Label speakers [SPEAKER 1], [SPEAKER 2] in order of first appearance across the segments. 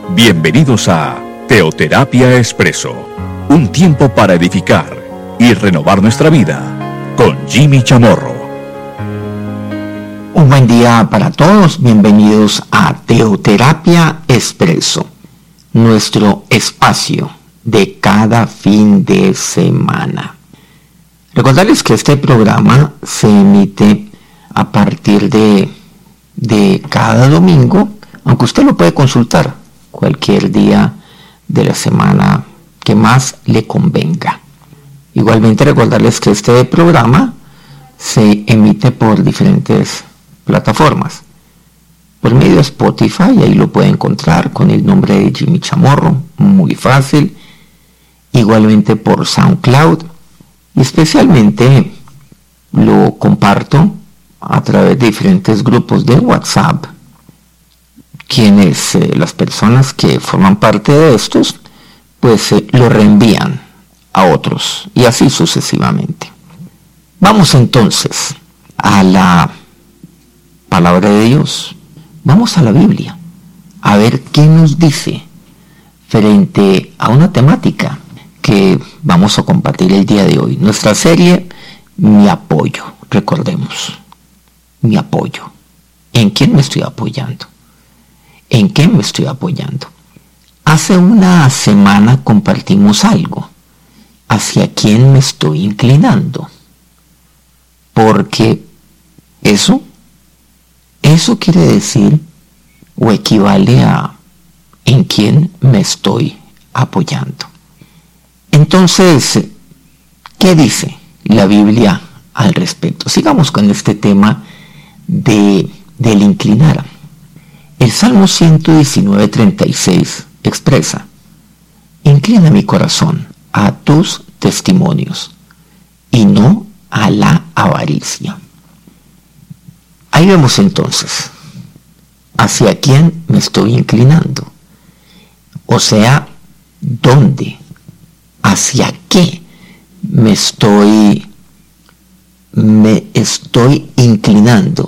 [SPEAKER 1] Bienvenidos a Teoterapia Expreso, un tiempo para edificar y renovar nuestra vida con Jimmy Chamorro.
[SPEAKER 2] Un buen día para todos, bienvenidos a Teoterapia Expreso, nuestro espacio de cada fin de semana. Recordarles que este programa se emite a partir de cada domingo, aunque usted lo puede consultar cualquier día de la semana que más le convenga. Igualmente recordarles que este programa se emite por diferentes plataformas. Por medio de Spotify, ahí lo puede encontrar con el nombre de Jimmy Chamorro, muy fácil. Igualmente por SoundCloud, y especialmente lo comparto a través de diferentes grupos de WhatsApp, quienes las personas que forman parte de estos pues lo reenvían a otros y así sucesivamente. Vamos entonces a la palabra de Dios, vamos a la Biblia a ver qué nos dice frente a una temática que vamos a compartir el día de hoy. Nuestra serie Mi Apoyo, recordemos, mi apoyo. ¿En quién me estoy apoyando? ¿En qué me estoy apoyando? Hace una semana compartimos algo. ¿Hacia quién me estoy inclinando? Porque eso quiere decir o equivale a en quién me estoy apoyando. Entonces, ¿qué dice la Biblia al respecto? Sigamos con este tema del inclinar. El Salmo 119:36 expresa: inclina mi corazón a tus testimonios y no a la avaricia. Ahí vemos entonces hacia quién me estoy inclinando. O sea, ¿dónde? ¿Hacia qué me estoy inclinando?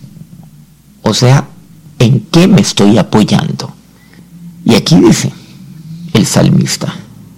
[SPEAKER 2] O sea, ¿en qué me estoy apoyando? Y aquí dice el salmista: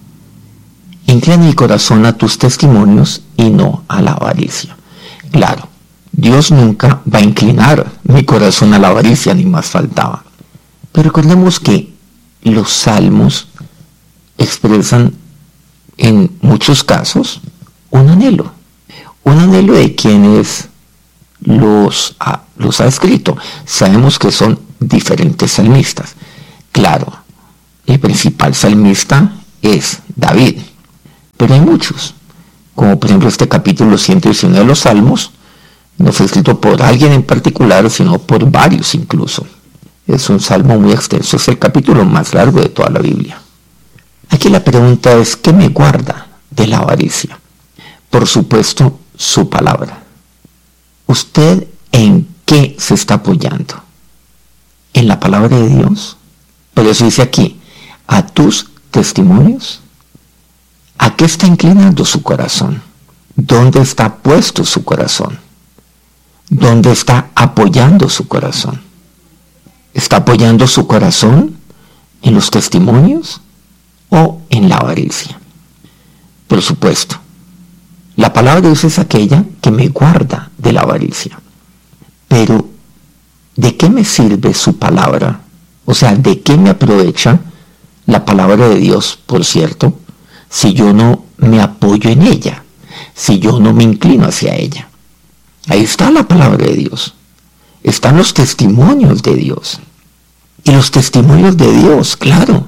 [SPEAKER 2] inclina mi corazón a tus testimonios y no a la avaricia. Claro, Dios nunca va a inclinar mi corazón a la avaricia, ni más faltaba. Pero recordemos que los salmos expresan en muchos casos un anhelo de quienes los ha escrito. Sabemos que son diferentes salmistas. Claro, el principal salmista es David, pero hay muchos, como por ejemplo este capítulo 119 de los Salmos, no fue escrito por alguien en particular, sino por varios incluso. Es un salmo muy extenso, es el capítulo más largo de toda la Biblia. Aquí la pregunta es: ¿qué me guarda de la avaricia? Por supuesto, su palabra. ¿Usted en qué se está apoyando? ¿En la palabra de Dios? Por eso dice aquí: a tus testimonios. ¿A qué está inclinando su corazón? ¿Dónde está puesto su corazón? ¿Dónde está apoyando su corazón? ¿Está apoyando su corazón en los testimonios o en la avaricia? Por supuesto, la palabra de Dios es aquella que me guarda de la avaricia. Pero, ¿de qué me sirve su palabra? O sea, ¿de qué me aprovecha la palabra de Dios, por cierto, si yo no me apoyo en ella, si yo no me inclino hacia ella? Ahí está la palabra de Dios. Están los testimonios de Dios. Y los testimonios de Dios, claro,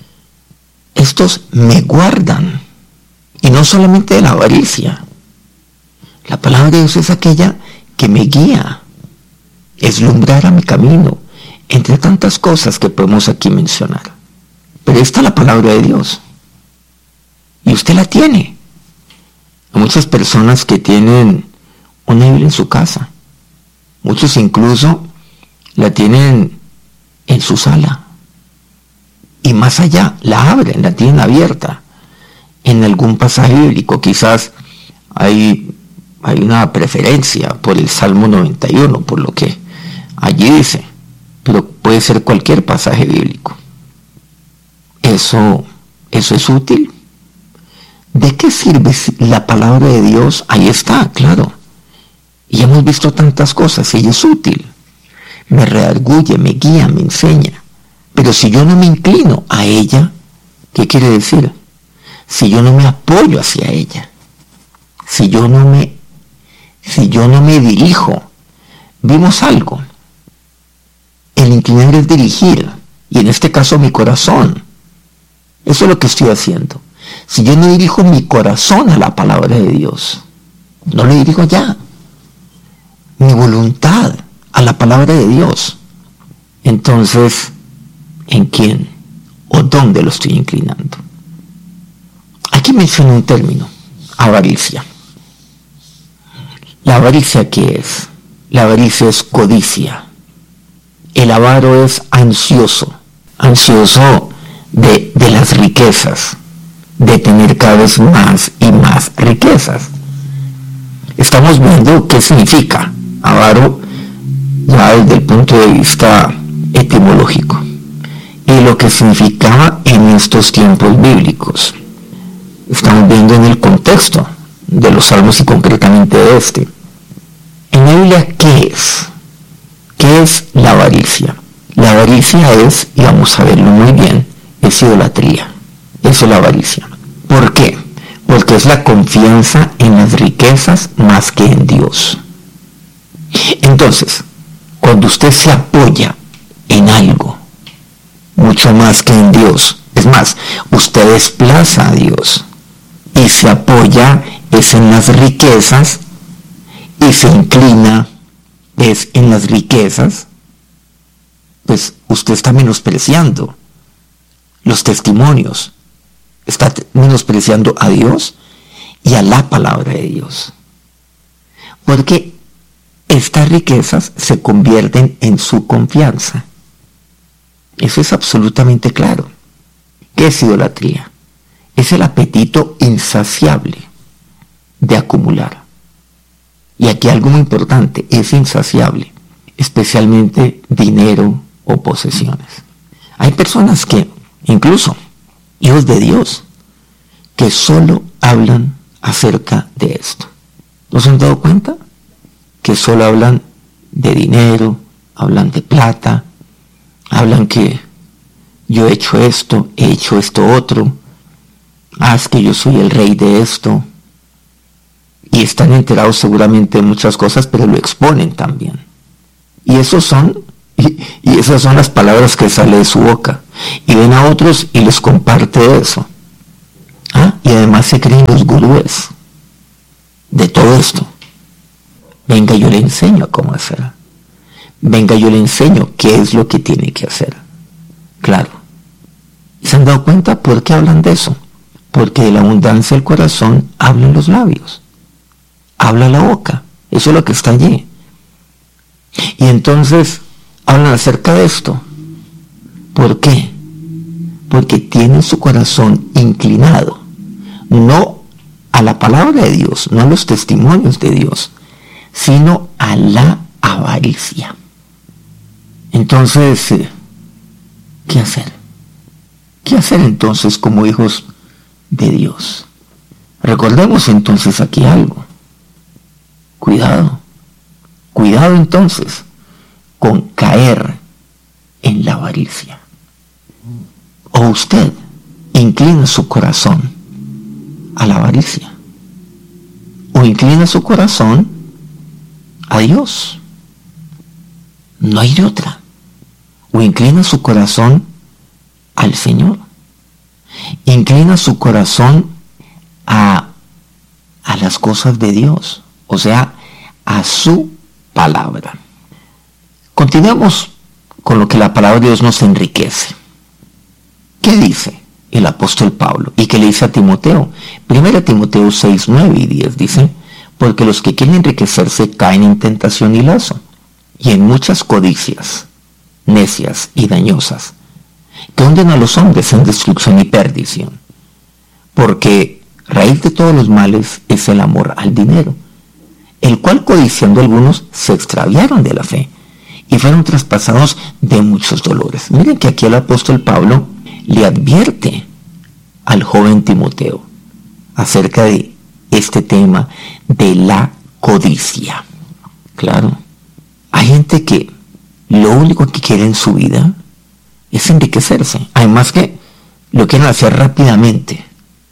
[SPEAKER 2] estos me guardan. Y no solamente de la avaricia. La palabra de Dios es aquella que me guía, es lumbrera mi camino, entre tantas cosas que podemos aquí mencionar. Pero está la palabra de Dios. Y usted la tiene. Hay muchas personas que tienen una Biblia en su casa. Muchos incluso la tienen en su sala. Y más allá, la abren, la tienen abierta. En algún pasaje bíblico, quizás hay una preferencia por el Salmo 91, por lo que allí dice, pero puede ser cualquier pasaje bíblico. ¿Eso es útil? ¿De qué sirve la palabra de Dios? Ahí está, claro. Y hemos visto tantas cosas, ella es útil. Me redarguye, me guía, me enseña. Pero si yo no me inclino a ella, ¿qué quiere decir? Si yo no me apoyo hacia ella, si yo no me dirijo, vimos algo. El inclinar es dirigir, y en este caso mi corazón. Eso es lo que estoy haciendo. Si yo no dirijo mi corazón a la palabra de Dios, no le dirijo ya mi voluntad a la palabra de Dios, entonces, ¿en quién o dónde lo estoy inclinando? Aquí menciono un término, avaricia. ¿La avaricia qué es? La avaricia es codicia. El avaro es ansioso de las riquezas, de tener cada vez más y más riquezas. Estamos viendo qué significa avaro ya desde el punto de vista etimológico y lo que significaba en estos tiempos bíblicos. Estamos viendo en el contexto de los salmos y concretamente de este. En la Biblia, ¿qué es? ¿Qué es la avaricia? La avaricia es, y vamos a verlo muy bien, es idolatría. Eso es la avaricia. ¿Por qué? Porque es la confianza en las riquezas más que en Dios. Entonces, cuando usted se apoya en algo, mucho más que en Dios, es más, usted desplaza a Dios y se apoya es en las riquezas y se inclina es en las riquezas, pues usted está menospreciando los testimonios, está menospreciando a Dios y a la palabra de Dios. Porque estas riquezas se convierten en su confianza. Eso es absolutamente claro. ¿Qué es idolatría? Es el apetito insaciable de acumular. Y aquí algo muy importante, es insaciable, especialmente dinero o posesiones. Hay personas que, incluso hijos de Dios, que solo hablan acerca de esto. ¿No se han dado cuenta? Que solo hablan de dinero, hablan de plata, hablan que yo he hecho esto otro, es que yo soy el rey de esto, y están enterados seguramente de muchas cosas, pero lo exponen también. Y esas son las palabras que salen de su boca. Y ven a otros y les comparte eso. Y además se creen los gurúes de todo esto. Venga, yo le enseño cómo hacer. Venga, yo le enseño qué es lo que tiene que hacer. Claro. ¿Y se han dado cuenta por qué hablan de eso? Porque de la abundancia del corazón hablan los labios. Habla la boca. Eso es lo que está allí. Y entonces hablan acerca de esto. ¿Por qué? Porque tienen su corazón inclinado, no a la palabra de Dios, no a los testimonios de Dios, sino a la avaricia. Entonces, ¿qué hacer? ¿Qué hacer entonces como hijos de Dios? Recordemos entonces aquí algo. Cuidado entonces con caer en la avaricia. O usted inclina su corazón a la avaricia, o inclina su corazón a Dios. No hay de otra. O inclina su corazón al Señor. Inclina su corazón a las cosas de Dios, o sea, a su palabra. Continuemos con lo que la palabra de Dios nos enriquece. ¿Qué dice el apóstol Pablo? ¿Y qué le dice a Timoteo? 1 Timoteo 6, 9 y 10 dice: porque los que quieren enriquecerse caen en tentación y lazo, y en muchas codicias, necias y dañosas, que hunden a los hombres en destrucción y perdición. Porque raíz de todos los males es el amor al dinero, el cual codiciando algunos se extraviaron de la fe y fueron traspasados de muchos dolores. Miren que aquí el apóstol Pablo le advierte al joven Timoteo acerca de este tema de la codicia. Claro, hay gente que lo único que quiere en su vida es enriquecerse, además que lo quieren hacer rápidamente.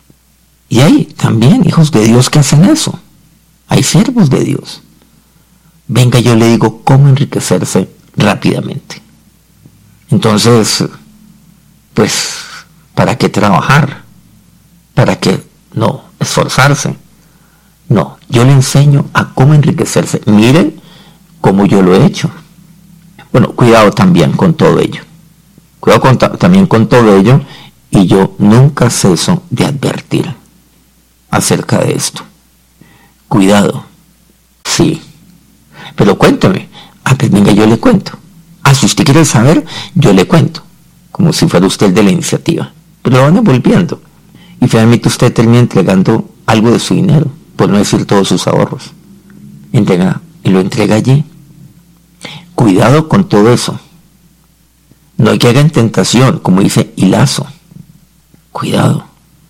[SPEAKER 2] Y hay también hijos de Dios que hacen eso. Hay siervos de Dios. Venga, yo le digo cómo enriquecerse rápidamente. Entonces, pues, ¿para qué trabajar? ¿Para qué no esforzarse? No, yo le enseño a cómo enriquecerse. Miren cómo yo lo he hecho. Bueno, cuidado también con todo ello. También con todo ello, y yo nunca ceso de advertir acerca de esto. Cuidado. Sí. Pero cuéntame. Pues venga, yo le cuento. Si usted quiere saber, yo le cuento. Como si fuera usted de la iniciativa. Pero lo van envolviendo. Y finalmente usted termina entregando algo de su dinero, por no decir todos sus ahorros. Y lo entrega allí. Cuidado con todo eso. No hay que hagan tentación, como dice Hilazo. Cuidado.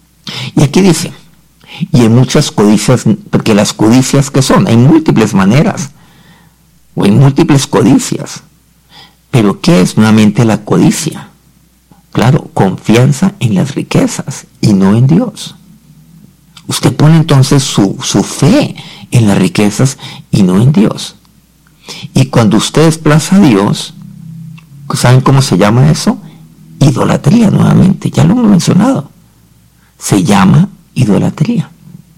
[SPEAKER 2] Y aquí dice, y en muchas codicias, porque las codicias que son, hay múltiples maneras, o hay múltiples codicias. Pero ¿qué es nuevamente la codicia? Claro, confianza en las riquezas y no en Dios. Usted pone entonces su fe en las riquezas y no en Dios. Y cuando usted desplaza a Dios, ¿saben cómo se llama eso? Idolatría nuevamente, ya lo hemos mencionado. Se llama idolatría.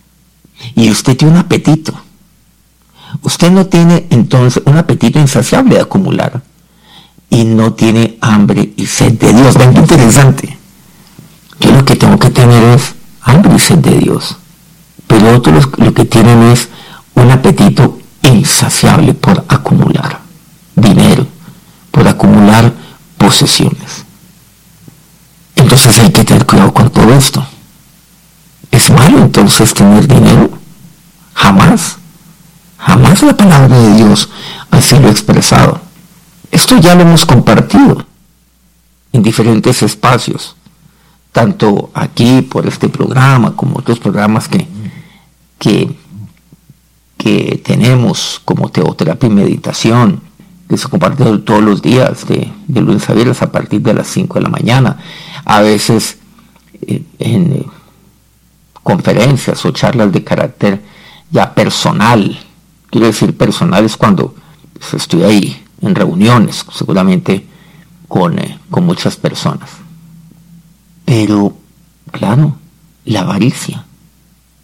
[SPEAKER 2] Y usted tiene un apetito. Usted no tiene entonces un apetito insaciable de acumular. Y no tiene hambre y sed de Dios. Ven, qué interesante. Yo lo que tengo que tener es hambre y sed de Dios. Pero otros lo que tienen es un apetito insaciable por acumular dinero, por acumular posesiones. Entonces hay que tener cuidado con todo esto. ¿Es malo entonces tener dinero? Jamás. Jamás la palabra de Dios así lo ha expresado. Esto ya lo hemos compartido en diferentes espacios, tanto aquí por este programa como otros programas que tenemos como Teoterapia y Meditación, que se comparten todos los días de lunes a viernes a partir de las 5 de la mañana, a veces en conferencias o charlas de carácter ya personal. Quiero decir personal es cuando estoy ahí en reuniones, seguramente con muchas personas. Pero, claro, la avaricia